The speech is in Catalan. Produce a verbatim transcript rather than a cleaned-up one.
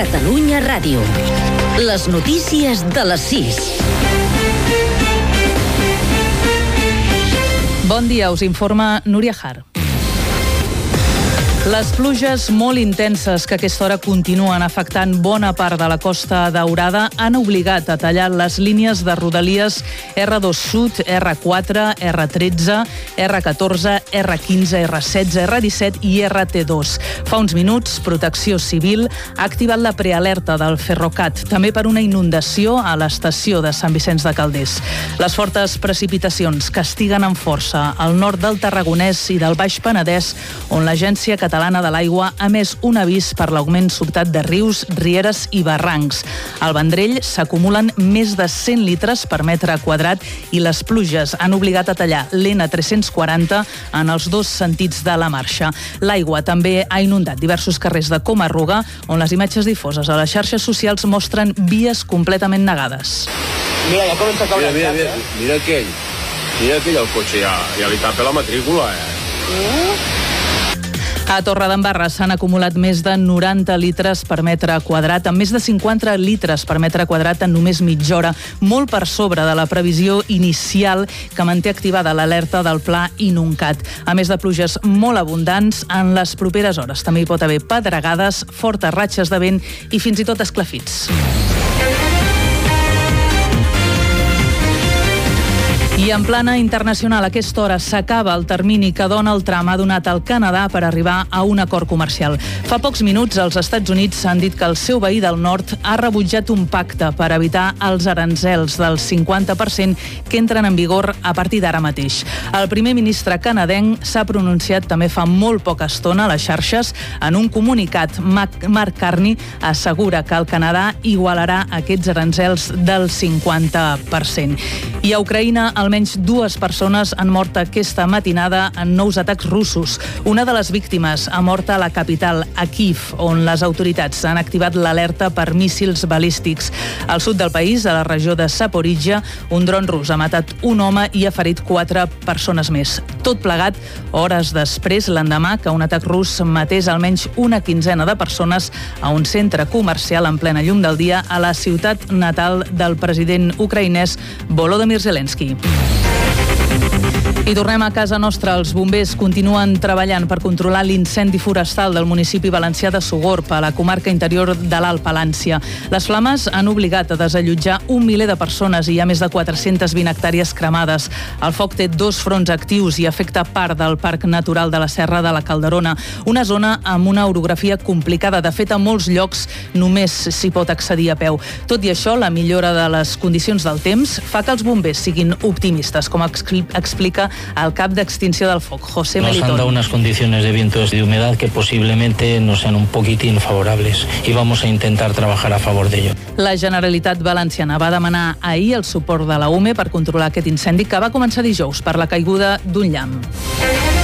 Catalunya Ràdio. Les notícies de les sis. Bon dia, us informa Núria Har. Les pluges molt intenses que a aquesta hora continuen afectant bona part de la Costa Daurada han obligat a tallar les línies de rodalies erre dos Sud, erre quatre, erre tretze, erre catorze, erre quinze, erre setze, erre disset i erre te dos. Fa uns minuts, Protecció Civil ha activat la prealerta del Ferrocat, també per una inundació a l'estació de Sant Vicenç de Calders. Les fortes precipitacions castiguen amb força al nord del Tarragonès i del Baix Penedès, on l'Agència Catalana de l'Aigua ha emès un avís per l'augment sobtat de rius, rieres i barrancs. Al Vendrell s'acumulen més de cent litres per metre quadrat i les pluges han obligat a tallar l'N tres-cents quaranta en els dos sentits de la marxa. L'aigua també ha inundat diversos carrers de Comarruga, on les imatges difoses a les xarxes socials mostren vies completament negades. Mira, ja comença a caure. Mira, mira, mira, mira aquell. Mira aquell el cotxe, ja, ja li tapa la matrícula, eh? Mm? A Torredembarra s'han acumulat més de noranta litres per metre quadrat, amb més de cinquanta litres per metre quadrat en només mitja hora, molt per sobre de la previsió inicial que manté activada l'alerta del Pla Inuncat. A més de pluges molt abundants, en les properes hores també hi pot haver pedregades, fortes ratxes de vent i fins i tot esclafits. I en plana internacional, a aquesta hora s'acaba el termini que Donald Trump ha donat al Canadà per arribar a un acord comercial. Fa pocs minuts, els Estats Units han dit que el seu veí del nord ha rebutjat un pacte per evitar els aranzels del cinquanta per cent que entren en vigor a partir d'ara mateix. El primer ministre canadenc s'ha pronunciat també fa molt poca estona a les xarxes. En un comunicat, Mark Carney assegura que el Canadà igualarà aquests aranzels del cinquanta per cent. I a Ucraïna, almenys dues persones han mort aquesta matinada en nous atacs russos. Una de les víctimes ha mort a la capital, a Kyiv, on les autoritats han activat l'alerta per míssils balístics. Al sud del país, a la regió de Zaporizhia, un dron rus ha matat un home i ha ferit quatre persones més. Tot plegat, hores després, l'endemà que un atac rus matés almenys una quinzena de persones a un centre comercial en plena llum del dia a la ciutat natal del president ucraïnès Volodymyr Zelensky. I tornem a casa nostra. Els bombers continuen treballant per controlar l'incendi forestal del municipi valencià de Sogorb, a la comarca interior de l'Alt Palància. Les flames han obligat a desallotjar un miler de persones i hi ha més de quatre-centes vint hectàrees cremades. El foc té dos fronts actius i afecta part del Parc Natural de la Serra de la Calderona, una zona amb una orografia complicada. De fet, a molts llocs només s'hi pot accedir a peu. Tot i això, la millora de les condicions del temps fa que els bombers siguin optimistes, com explica al cap de extinció del foc, José Melitón. Nos han dado unas condiciones de vientos y de humedad que posiblemente no sean un poquitín favorables y vamos a intentar trabajar a favor de ello. La Generalitat Valenciana va demanar ahir el suport de la U M E per controlar aquest incendi que va començar dijous per la caiguda d'un llamp.